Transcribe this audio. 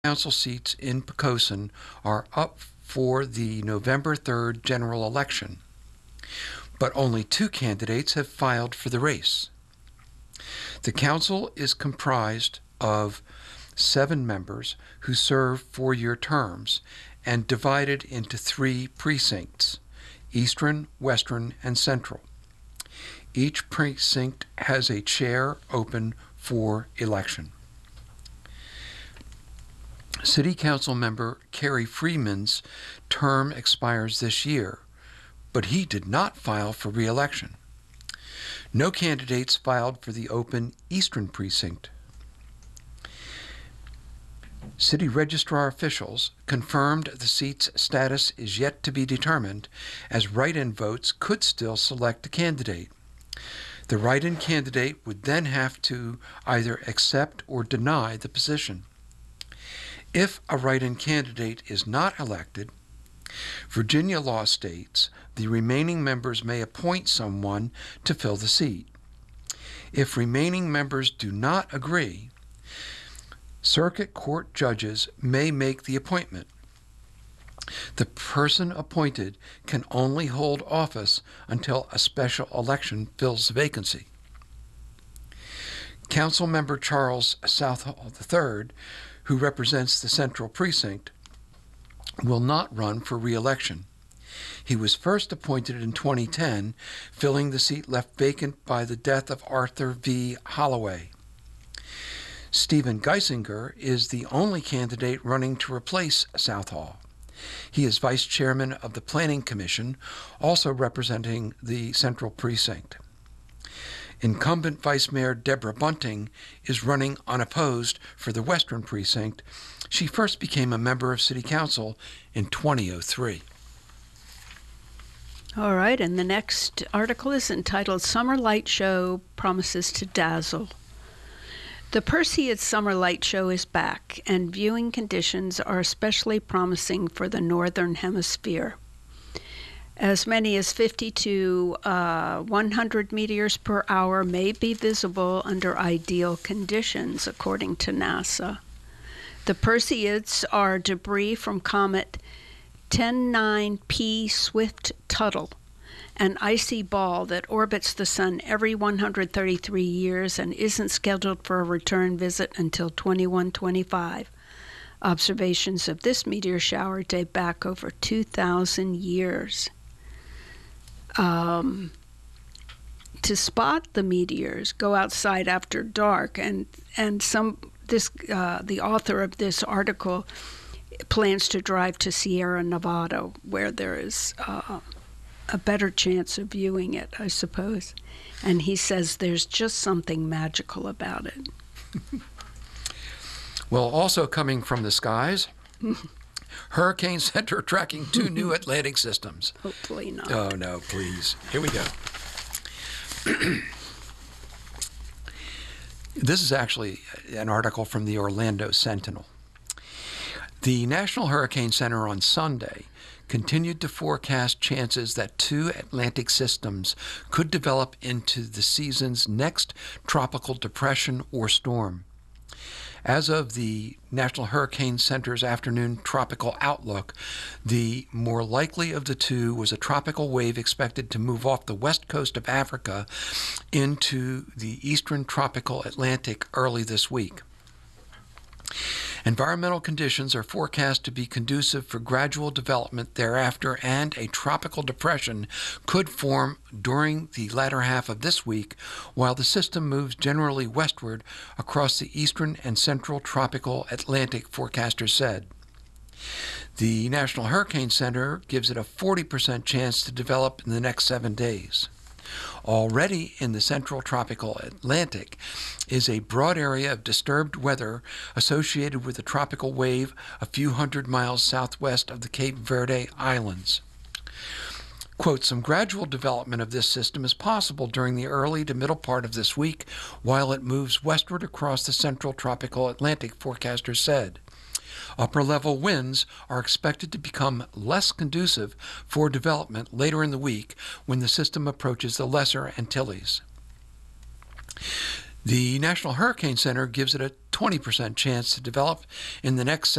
council seats in Poquoson are up for the November 3rd general election, but only 2 candidates have filed for the race. The council is comprised of 7 members who serve 4-year terms and divided into 3 precincts: Eastern, Western, and Central. Each precinct has a chair open for election. City Council member Kerry Freeman's term expires this year, but he did not file for re-election. No candidates filed for the open Eastern precinct. City registrar officials confirmed the seat's status is yet to be determined, as write-in votes could still select a candidate. The write-in candidate would then have to either accept or deny the position. If a write-in candidate is not elected, Virginia law states the remaining members may appoint someone to fill the seat. If remaining members do not agree, circuit court judges may make the appointment. The person appointed can only hold office until a special election fills the vacancy. Councilmember Charles Southall III, who represents the Central Precinct, will not run for re-election. He was first appointed in 2010, filling the seat left vacant by the death of Arthur V. Holloway. Stephen Geisinger is the only candidate running to replace Southall. He is vice chairman of the Planning Commission, also representing the Central Precinct. Incumbent Vice Mayor Deborah Bunting is running unopposed for the Western Precinct. She first became a member of City Council in 2003. All right, and the next article is entitled Summer Light Show Promises to Dazzle. The Perseid Summer Light Show is back, and viewing conditions are especially promising for the Northern Hemisphere. As many as 50 to 100 meteors per hour may be visible under ideal conditions, according to NASA. The Perseids are debris from comet 109P Swift-Tuttle, an icy ball that orbits the Sun every 133 years and isn't scheduled for a return visit until 2125. Observations of this meteor shower date back over 2,000 years. To spot the meteors, go outside after dark, and the author of this article plans to drive to Sierra Nevada, where there is a better chance of viewing it, I suppose. And he says there's just something magical about it. Well, also coming from the skies, Hurricane Center tracking 2 new Atlantic systems. Hopefully not. Oh, no, please. Here we go. This is actually an article from the Orlando Sentinel. The National Hurricane Center on Sunday continued to forecast chances that 2 Atlantic systems could develop into the season's next tropical depression or storm. As of the National Hurricane Center's afternoon tropical outlook, the more likely of the 2 was a tropical wave expected to move off the west coast of Africa into the eastern tropical Atlantic early this week. Environmental conditions are forecast to be conducive for gradual development thereafter, and a tropical depression could form during the latter half of this week, while the system moves generally westward across the eastern and central tropical Atlantic, forecasters said. The National Hurricane Center gives it a 40% chance to develop in the next 7 days. Already in the central tropical Atlantic is a broad area of disturbed weather associated with a tropical wave a few hundred miles southwest of the Cape Verde Islands. Quote, some gradual development of this system is possible during the early to middle part of this week while it moves westward across the central tropical Atlantic, forecasters said. Upper-level winds are expected to become less conducive for development later in the week when the system approaches the Lesser Antilles. The National Hurricane Center gives it a 20% chance to develop in the next